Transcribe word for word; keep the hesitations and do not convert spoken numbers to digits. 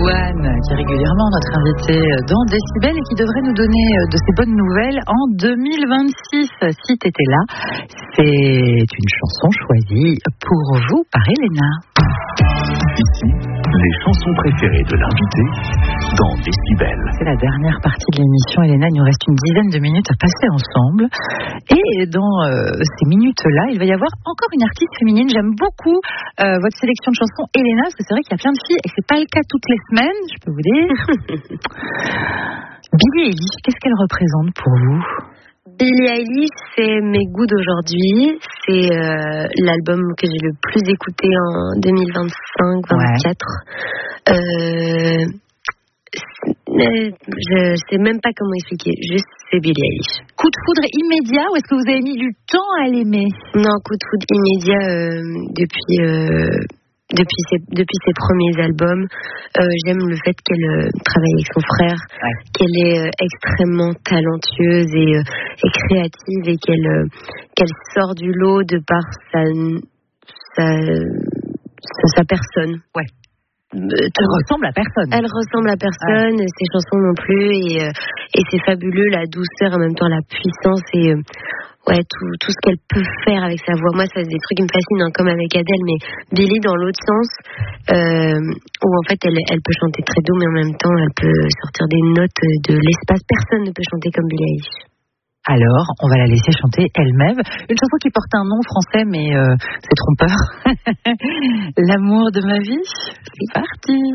Louane, qui est régulièrement notre invité dans Décibel et qui devrait nous donner de ses bonnes nouvelles en deux mille vingt-six. Si t'étais là, c'est une chanson choisie pour vous par Elena. Ici, les chansons préférées de l'invité dans Décibel. C'est la dernière partie de l'émission, Elena. Il nous reste une dizaine de minutes à passer ensemble. Et dans euh, ces minutes-là, il va y avoir encore une artiste féminine. J'aime beaucoup euh, votre sélection de chansons, Elena, parce que c'est vrai qu'il y a plein de filles et c'est pas le cas toutes les semaines, je peux vous dire. Billie Eilish, qu'est-ce qu'elle représente pour vous ? Billie Eilish, c'est mes goûts d'aujourd'hui. C'est euh, l'album que j'ai le plus écouté en deux mille vingt-cinq vingt-quatre. Ouais. Euh, je sais même pas comment expliquer. Juste, c'est Billie Eilish. Coup de foudre immédiat ou est-ce que vous avez mis du temps à l'aimer ? Non, coup de foudre immédiat euh, depuis... Euh, Depuis ses, depuis ses premiers albums. Euh, j'aime le fait qu'elle euh, travaille avec son frère, ouais. qu'elle est euh, extrêmement talentueuse et, euh, et créative et qu'elle, euh, qu'elle sort du lot de par sa, sa, sa, sa personne. Ouais. Elle ressemble à personne. Elle ressemble à personne, ouais. Ses chansons non plus, et, euh, et c'est fabuleux, la douceur, en même temps la puissance et euh, ouais, tout, tout ce qu'elle peut faire avec sa voix. Moi, ça c'est des trucs qui me fascinent, hein, comme avec Adèle, mais Billie dans l'autre sens, euh, où en fait elle, elle peut chanter très doux, mais en même temps elle peut sortir des notes de l'espace. Personne ne peut chanter comme Billie Eilish. Alors, on va la laisser chanter elle-même. Une chanson qui porte un nom français, mais euh, c'est trompeur. L'amour de ma vie, c'est parti.